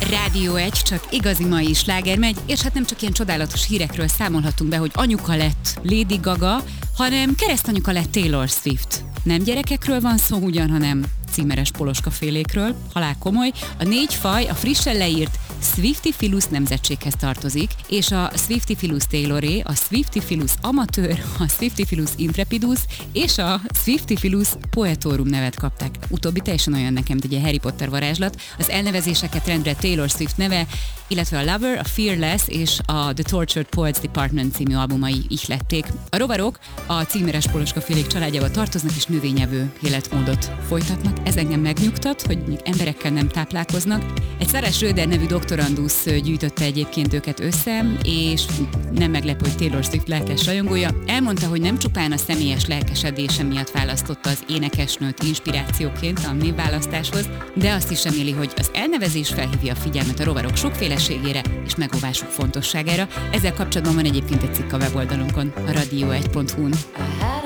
Rádió 1, csak igazi mai sláger megy, és hát nem csak ilyen csodálatos hírekről számolhatunk be, hogy anyuka lett Lady Gaga, hanem keresztanyuka lett Taylor Swift. Nem gyerekekről van szó ugyan, hanem címeres poloskafélékről, halál komoly. A 4 faj a frissen leírt Swiftifilus nemzetséghez tartozik, és a Swiftifilus tayloré, a Swiftifilus amateur, a Swiftifilus intrepidus és a Swiftifilus poetorum nevet kapták. Utóbbi teljesen olyan nekem, egy Harry Potter varázslat. Az elnevezéseket rendre Taylor Swift neve, illetve a Lover, a Fearless és a The Tortured Poets Department című albumai ihlették. A rovarok a címeres poloskafélék családjába tartoznak és növényevő életmódot folytatnak. Ez engem megnyugtat, hogy még emberekkel nem táplálkoznak. Egy Sarah Schroeder nevű doktorandusz gyűjtötte egyébként őket össze, és nem meglepő, hogy Taylor Swift lelkes rajongója. Elmondta, hogy nem csupán a személyes lelkesedése miatt választotta az énekesnőt inspirációként a névválasztáshoz, de azt is reméli, hogy az elnevezés felhívja a figyelmet a rovarok sokféleségére és megóvásuk fontosságára. Ezzel kapcsolatban van egyébként egy cikk a weboldalunkon, a radio1.hu-n.